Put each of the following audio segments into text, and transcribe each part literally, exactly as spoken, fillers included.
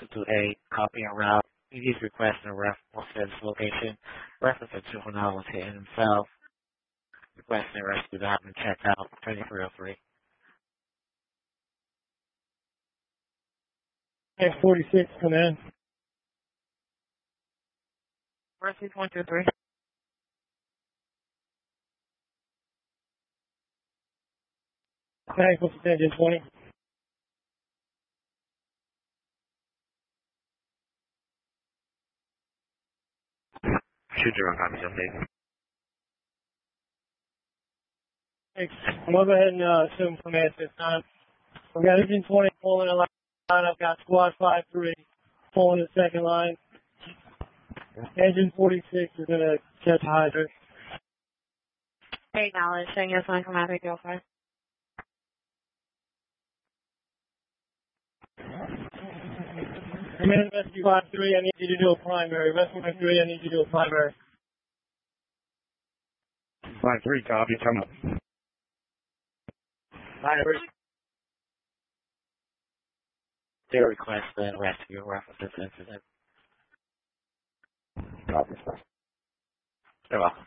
two two eight, copy and route. E D's requesting a reference location. Reference at Juvenile was hitting himself. Requesting a rescue document check out twenty-three oh three. X forty-six, come in. Rescue one two three. Thanks, what's the engine twenty? Shoot your own copies, okay? Thanks. I'm going to go ahead and uh, assume command this time. We've got engine twenty pulling a line. I've got squad five three pulling the second line. Engine forty-six is going to catch hydrant. Acknowledging your sign from Happy Go five. Command rescue five three, I need you to do a primary. Rescue five three, I need you to do a primary. five three, copy, come up. Primary. Their request and rescue reference this incident. Copy. You're welcome.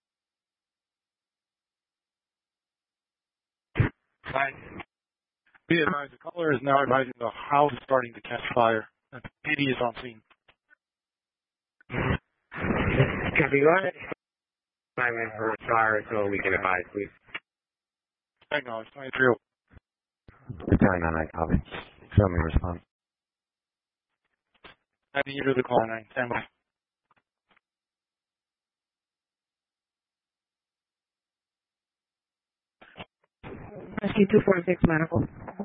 Fine. Be advised, the caller is now advising the house is starting to catch fire. And P D is on scene. Copy, go ahead. I'm in for fire so we can advise, please. Acknowledge, twenty-three. Battalion nine nine, copy. Show me response. Adding you to the call nine, stand by. Rescue two forty-six, medical.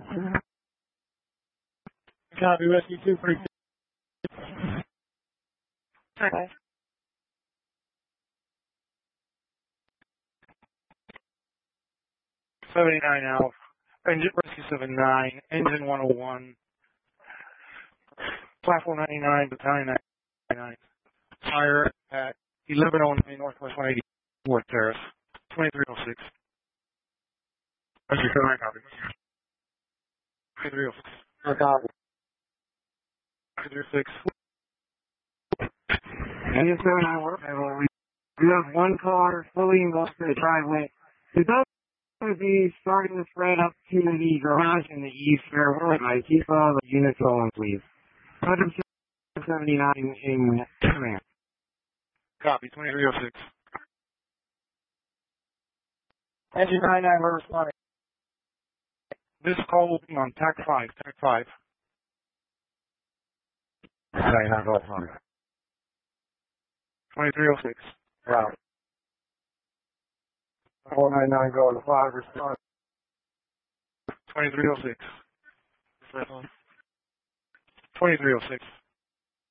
Copy, rescue two forty-six. Okay. seventy-nine Alpha. Engine rescue seven nine, engine one oh one. Platform ninety-nine, battalion ninety-nine. Fire at eleven oh nine Northwest one eighty-fourth Terrace, twenty-three oh six. Rescue seven nine, copy. twenty-three oh six. Copy. twenty-three oh six. Engine seven nine, work. We have one car fully engulfed in the driveway. The dog would be starting to spread up to the garage in the east fairway. I keep all the units rolling, please. one seventy-nine in command. Copy, twenty-three oh six. Engine nine nine, we're responding. This call will be on T A C five, T A C five. Battalion nine nine, twenty-three oh six. Wow. four nine nine, go to five, respond. twenty-three oh six. twenty-three oh six.